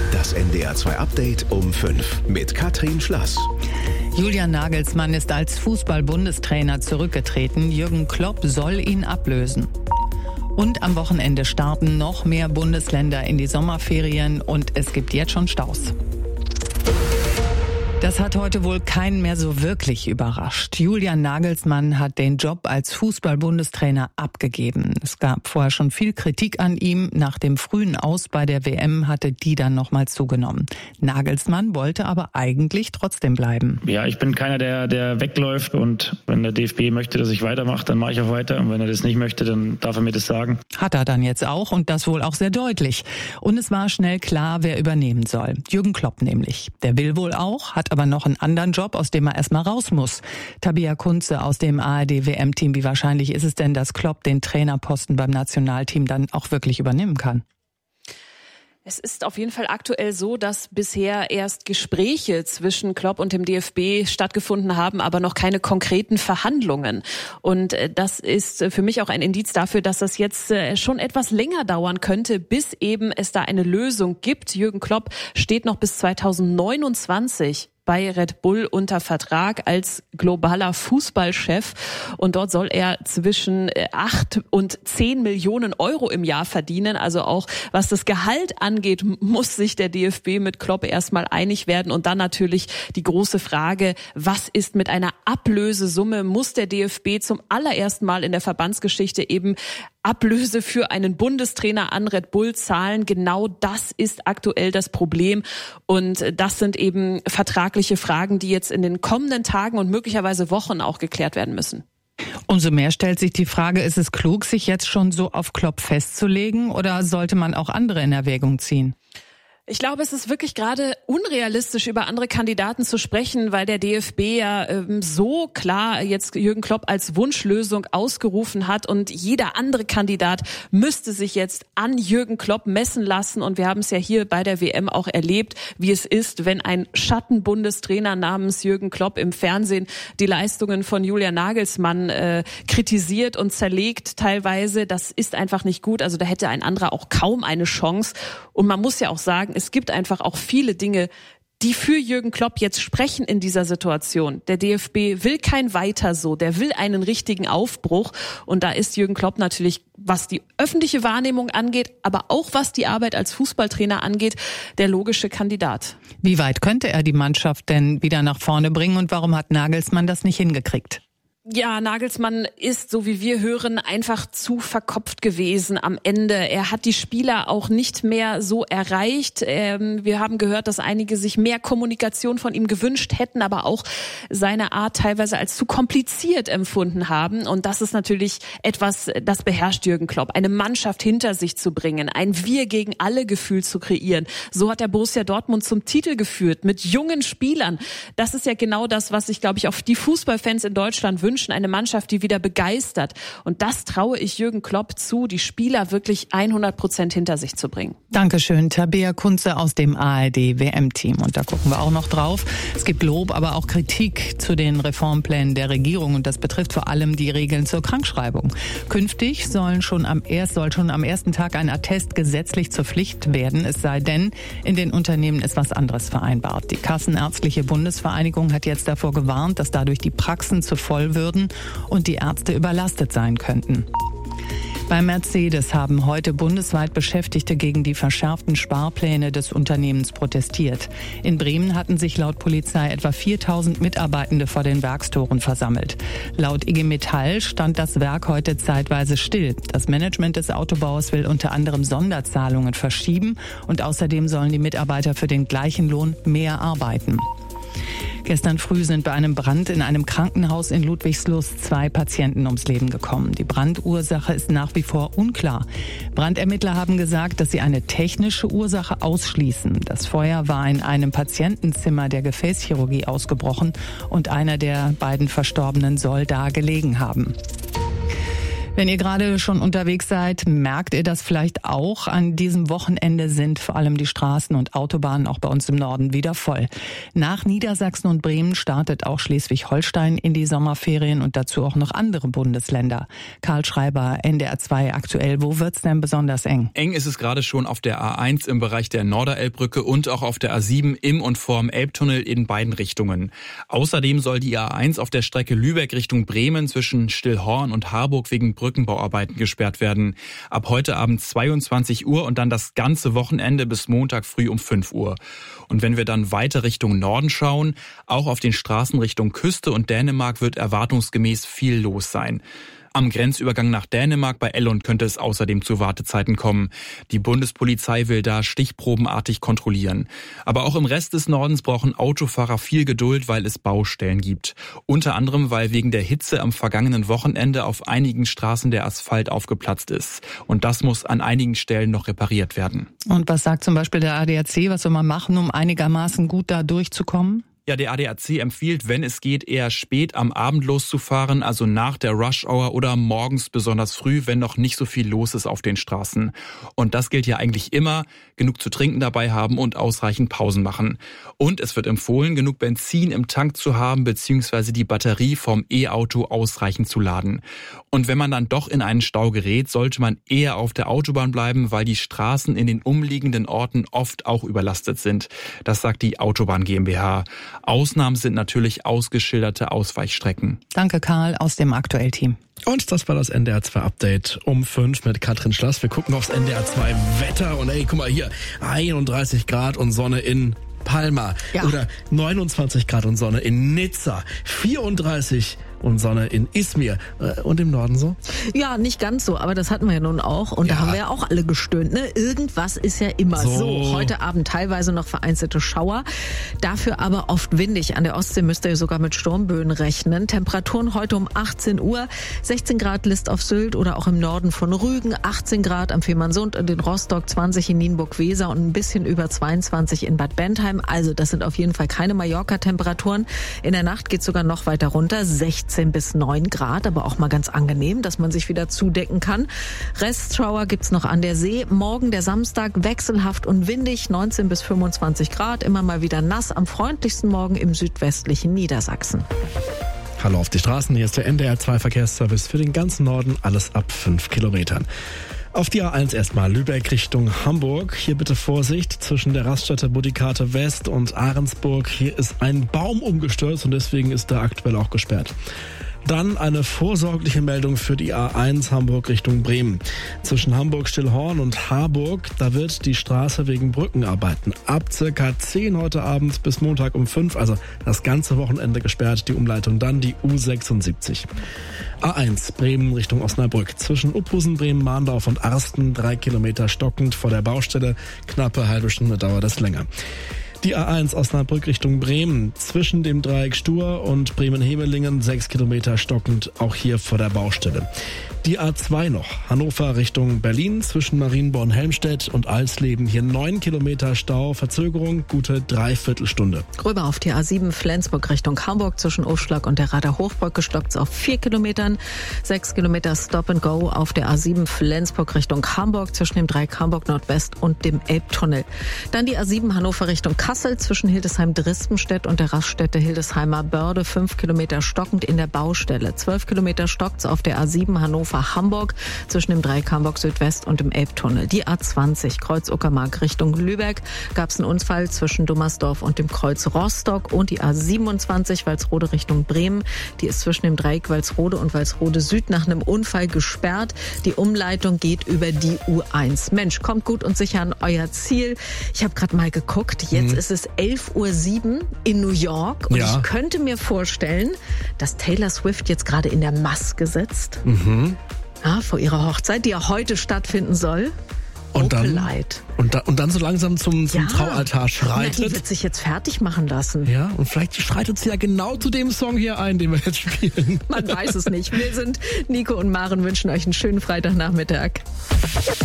Das NDR 2 Update um 5 mit Katrin Schlass. Julian Nagelsmann ist als Fußball-Bundestrainer zurückgetreten. Jürgen Klopp soll ihn ablösen. Und am Wochenende starten noch mehr Bundesländer in die Sommerferien und es gibt jetzt schon Staus. Das hat heute wohl keinen mehr so wirklich überrascht. Julian Nagelsmann hat den Job als Fußball-Bundestrainer abgegeben. Es gab vorher schon viel Kritik an ihm. Nach dem frühen Aus bei der WM hatte die dann nochmal zugenommen. Nagelsmann wollte aber eigentlich trotzdem bleiben. Ja, ich bin keiner, der wegläuft, und wenn der DFB möchte, dass ich weitermache, dann mache ich auch weiter. Und wenn er das nicht möchte, dann darf er mir das sagen. Hat er dann jetzt auch, und das wohl auch sehr deutlich. Und es war schnell klar, wer übernehmen soll. Jürgen Klopp nämlich. Der will wohl auch, hat aber noch einen anderen Job, aus dem er erstmal raus muss. Tabea Kunze aus dem ARD-WM-Team. Wie wahrscheinlich ist es denn, dass Klopp den Trainerposten beim Nationalteam dann auch wirklich übernehmen kann? Es ist auf jeden Fall aktuell so, dass bisher erst Gespräche zwischen Klopp und dem DFB stattgefunden haben, aber noch keine konkreten Verhandlungen. Und das ist für mich auch ein Indiz dafür, dass das jetzt schon etwas länger dauern könnte, bis eben es da eine Lösung gibt. Jürgen Klopp steht noch bis 2029 bei Red Bull unter Vertrag als globaler Fußballchef, und dort soll er zwischen 8 und 10 Millionen Euro im Jahr verdienen. Also auch was das Gehalt angeht, muss sich der DFB mit Klopp erstmal einig werden. Und dann natürlich die große Frage, was ist mit einer Ablösesumme? Muss der DFB zum allerersten Mal in der Verbandsgeschichte eben Ablöse für einen Bundestrainer an Red Bull zahlen? Genau das ist aktuell das Problem. Und das sind eben vertragliche Fragen, die jetzt in den kommenden Tagen und möglicherweise Wochen auch geklärt werden müssen. Umso mehr stellt sich die Frage, ist es klug, sich jetzt schon so auf Klopp festzulegen, oder sollte man auch andere in Erwägung ziehen? Ich glaube, es ist wirklich gerade unrealistisch, über andere Kandidaten zu sprechen, weil der DFB ja so klar jetzt Jürgen Klopp als Wunschlösung ausgerufen hat, und jeder andere Kandidat müsste sich jetzt an Jürgen Klopp messen lassen. Und wir haben es ja hier bei der WM auch erlebt, wie es ist, wenn ein Schattenbundestrainer namens Jürgen Klopp im Fernsehen die Leistungen von Julian Nagelsmann kritisiert und zerlegt teilweise. Das ist einfach nicht gut. Also da hätte ein anderer auch kaum eine Chance. Und man muss ja auch sagen, es gibt einfach auch viele Dinge, die für Jürgen Klopp jetzt sprechen in dieser Situation. Der DFB will kein Weiter so, der will einen richtigen Aufbruch. Und da ist Jürgen Klopp natürlich, was die öffentliche Wahrnehmung angeht, aber auch was die Arbeit als Fußballtrainer angeht, der logische Kandidat. Wie weit könnte er die Mannschaft denn wieder nach vorne bringen, und warum hat Nagelsmann das nicht hingekriegt? Ja, Nagelsmann ist, so wie wir hören, einfach zu verkopft gewesen am Ende. Er hat die Spieler auch nicht mehr so erreicht. Wir haben gehört, dass einige sich mehr Kommunikation von ihm gewünscht hätten, aber auch seine Art teilweise als zu kompliziert empfunden haben. Und das ist natürlich etwas, das beherrscht Jürgen Klopp. Eine Mannschaft hinter sich zu bringen, ein Wir-gegen-alle-Gefühl zu kreieren. So hat er Borussia Dortmund zum Titel geführt, mit jungen Spielern. Das ist ja genau das, was sich, glaube ich, auch die Fußballfans in Deutschland wünschen. Eine Mannschaft, die wieder begeistert. Und das traue ich Jürgen Klopp zu, die Spieler wirklich 100% hinter sich zu bringen. Dankeschön, Tabea Kunze aus dem ARD-WM-Team. Und da gucken wir auch noch drauf. Es gibt Lob, aber auch Kritik zu den Reformplänen der Regierung. Und das betrifft vor allem die Regeln zur Krankschreibung. Künftig soll schon am ersten Tag ein Attest gesetzlich zur Pflicht werden. Es sei denn, in den Unternehmen ist was anderes vereinbart. Die Kassenärztliche Bundesvereinigung hat jetzt davor gewarnt, dass dadurch die Praxen zu voll würden und die Ärzte überlastet sein könnten. Bei Mercedes haben heute bundesweit Beschäftigte gegen die verschärften Sparpläne des Unternehmens protestiert. In Bremen hatten sich laut Polizei etwa 4.000 Mitarbeitende vor den Werkstoren versammelt. Laut IG Metall stand das Werk heute zeitweise still. Das Management des Autobauers will unter anderem Sonderzahlungen verschieben, und außerdem sollen die Mitarbeiter für den gleichen Lohn mehr arbeiten. Gestern früh sind bei einem Brand in einem Krankenhaus in Ludwigslust 2 Patienten ums Leben gekommen. Die Brandursache ist nach wie vor unklar. Brandermittler haben gesagt, dass sie eine technische Ursache ausschließen. Das Feuer war in einem Patientenzimmer der Gefäßchirurgie ausgebrochen, und einer der beiden Verstorbenen soll da gelegen haben. Wenn ihr gerade schon unterwegs seid, merkt ihr das vielleicht auch. An diesem Wochenende sind vor allem die Straßen und Autobahnen auch bei uns im Norden wieder voll. Nach Niedersachsen und Bremen startet auch Schleswig-Holstein in die Sommerferien und dazu auch noch andere Bundesländer. Karl Schreiber, NDR 2 aktuell. Wo wird's denn besonders eng? Eng ist es gerade schon auf der A1 im Bereich der Norderelbbrücke und auch auf der A7 im und vorm Elbtunnel in beiden Richtungen. Außerdem soll die A1 auf der Strecke Lübeck Richtung Bremen zwischen Stillhorn und Harburg wegen Brückenbauarbeiten gesperrt werden. Ab heute Abend 22 Uhr und dann das ganze Wochenende bis Montag früh um 5 Uhr. Und wenn wir dann weiter Richtung Norden schauen, auch auf den Straßen Richtung Küste und Dänemark wird erwartungsgemäß viel los sein. Am Grenzübergang nach Dänemark bei Ellund könnte es außerdem zu Wartezeiten kommen. Die Bundespolizei will da stichprobenartig kontrollieren. Aber auch im Rest des Nordens brauchen Autofahrer viel Geduld, weil es Baustellen gibt. Unter anderem, weil wegen der Hitze am vergangenen Wochenende auf einigen Straßen der Asphalt aufgeplatzt ist. Und das muss an einigen Stellen noch repariert werden. Und was sagt zum Beispiel der ADAC? Was soll man machen, um einigermaßen gut da durchzukommen? Ja, der ADAC empfiehlt, wenn es geht, eher spät am Abend loszufahren, also nach der Rush-Hour oder morgens besonders früh, wenn noch nicht so viel los ist auf den Straßen. Und das gilt ja eigentlich immer, genug zu trinken dabei haben und ausreichend Pausen machen. Und es wird empfohlen, genug Benzin im Tank zu haben bzw. die Batterie vom E-Auto ausreichend zu laden. Und wenn man dann doch in einen Stau gerät, sollte man eher auf der Autobahn bleiben, weil die Straßen in den umliegenden Orten oft auch überlastet sind. Das sagt die Autobahn GmbH. Ausnahmen sind natürlich ausgeschilderte Ausweichstrecken. Danke, Karl, aus dem Aktuell-Team. Und das war das NDR 2 Update um 5 mit Katrin Schlass. Wir gucken aufs NDR 2 Wetter und guck mal hier, 31 Grad und Sonne in Palma. Ja. Oder 29 Grad und Sonne in Nizza. 34 und Sonne in Izmir. Und im Norden so? Ja, nicht ganz so, aber das hatten wir ja nun auch. Und da haben wir ja auch alle gestöhnt. Ne? Irgendwas ist ja immer so. Heute Abend teilweise noch vereinzelte Schauer. Dafür aber oft windig. An der Ostsee müsst ihr sogar mit Sturmböen rechnen. Temperaturen heute um 18 Uhr. 16 Grad List auf Sylt oder auch im Norden von Rügen. 18 Grad am Fehmarnsund und in Rostock. 20 in Nienburg-Weser und ein bisschen über 22 in Bad Bentheim. Also das sind auf jeden Fall keine Mallorca-Temperaturen. In der Nacht geht es sogar noch weiter runter. 16 bis 9 Grad, aber auch mal ganz angenehm, dass man sich wieder zudecken kann. Restschauer gibt's noch an der See. Morgen der Samstag wechselhaft und windig, 19 bis 25 Grad, immer mal wieder nass. Am freundlichsten Morgen im südwestlichen Niedersachsen. Hallo auf die Straßen, hier ist der NDR 2 Verkehrsservice für den ganzen Norden, alles ab 5 Kilometern. Auf die A1 erstmal Lübeck Richtung Hamburg. Hier bitte Vorsicht zwischen der Raststätte Budikate West und Ahrensburg. Hier ist ein Baum umgestürzt und deswegen ist da aktuell auch gesperrt. Dann eine vorsorgliche Meldung für die A1 Hamburg Richtung Bremen. Zwischen Hamburg-Stillhorn und Harburg, da wird die Straße wegen Brückenarbeiten ab circa 10 heute Abend bis Montag um 5, also das ganze Wochenende gesperrt. Die Umleitung dann die U76. A1 Bremen Richtung Osnabrück. Zwischen Uphusen, Bremen, Mahndorf und Arsten 3 Kilometer stockend vor der Baustelle. Knappe halbe Stunde dauert es länger. Die A1 Osnabrück Richtung Bremen, zwischen dem Dreieck Stur und Bremen-Hemelingen 6 Kilometer stockend, auch hier vor der Baustelle. Die A2 noch, Hannover Richtung Berlin, zwischen Marienborn-Helmstedt und Alsleben, hier 9 Kilometer Stau, Verzögerung, gute Dreiviertelstunde. Rüber auf die A7 Flensburg Richtung Hamburg, zwischen Aufschlag und der Rader Hochbrücke stockt's auf 4 Kilometern, 6 Kilometer Stop and Go auf der A7 Flensburg Richtung Hamburg, zwischen dem Dreieck Hamburg Nordwest und dem Elbtunnel. Dann die A7 Hannover Richtung Kassel, zwischen Hildesheim-Drispenstedt und der Raststätte Hildesheimer Börde, 5 Kilometer stockend in der Baustelle. 12 Kilometer stockt's auf der A7 Hannover Hamburg, zwischen dem Dreieck Hamburg Südwest und dem Elbtunnel. Die A20 Kreuz Uckermark Richtung Lübeck, gab's einen Unfall zwischen Dummersdorf und dem Kreuz Rostock. Und die A27 Walsrode Richtung Bremen, die ist zwischen dem Dreieck Walsrode und Walsrode Süd nach einem Unfall gesperrt. Die Umleitung geht über die U1. Mensch, kommt gut und sicher an euer Ziel. Ich habe gerade mal geguckt, jetzt ist es 11:07 Uhr in New York und ich könnte mir vorstellen, dass Taylor Swift jetzt gerade in der Maske sitzt. Ja, vor ihrer Hochzeit, die ja heute stattfinden soll. Und dann so langsam zum Traualtar schreitet. Na, die wird sich jetzt fertig machen lassen. Ja, und vielleicht schreitet sie ja genau zu dem Song hier ein, den wir jetzt spielen. Man weiß es nicht. Wir sind Nico und Maren, wünschen euch einen schönen Freitagnachmittag.